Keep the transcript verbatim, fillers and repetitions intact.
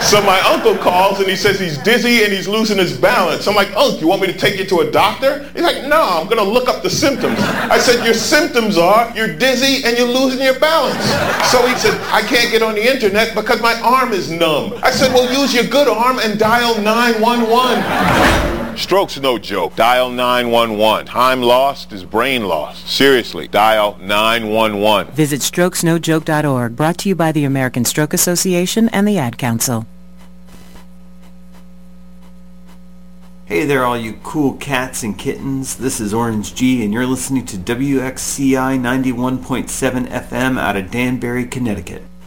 So my uncle calls and he says he's dizzy and he's losing his balance. I'm like, Unc, you want me to take you to a doctor? He's like, no, I'm going to look up the symptoms. I said, your symptoms are you're dizzy and you're losing your balance. So he said, I can't get on the internet because my arm is numb. I said, well, use your good arm and dial nine one one. Stroke's no joke. Dial nine one one. Time lost is brain lost. Seriously, dial nine one one. Visit strokes no joke dot org, brought to you by the American Stroke Association and the Ad Council. Hey there, all you cool cats and kittens. This is Orange G, and you're listening to W X C I ninety-one point seven F M out of Danbury, Connecticut.